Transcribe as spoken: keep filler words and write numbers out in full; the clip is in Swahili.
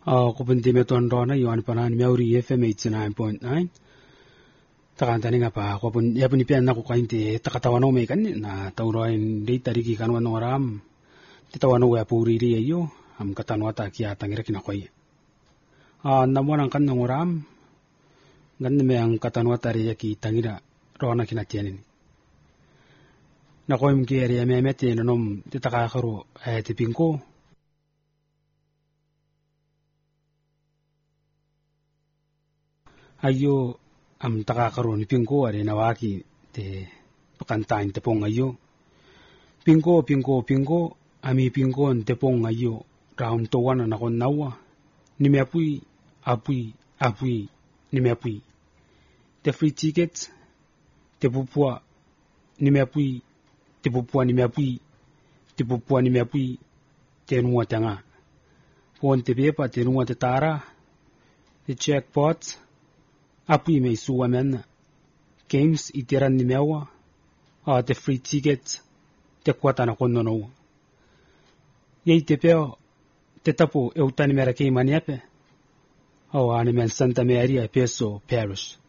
Uh, ko pun time ton rona yo an panan Maori F M eighty-nine point nine. Takantani nga pa ko pun ya pun ipian na ko kainte takatawano me kan na tauroin dei tariki kanwan oram. Titawano wa puri ri yo am katanwa ta kia tangira kinakoy. Ah namuan ang kan oram. Ganun me ang katanwa tari ki tangira rona kinatianin. Nakoy mki area me meti nom titakakaro eh tipingko. Ayo am takakaro ni pingko ari nawaki te pakantain te pong ayo. Pingko pingko pingko ami pingko te pong ayo raum towana na kon nawa. Ni me apui apui apui ni me apui. Te free ticket te pupua ni me apui te pupua ni me apui te pupua ni me apui te nua tanga. Pon te bepa te nua te tara te jackpot apui me suwa mena. Games itiran ni mewa a te free ticket te kuata na kono no. Yei te peo te tapo e utani mera kei maniape. O ane men Santa Maria Peso Parish.